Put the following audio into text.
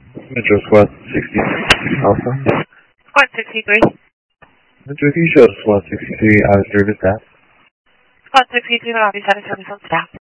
Metro Squad 63 Alpha. Squad 63. Metro, can you show Squad 63 out of service staff? Squad 63 will be service on staff.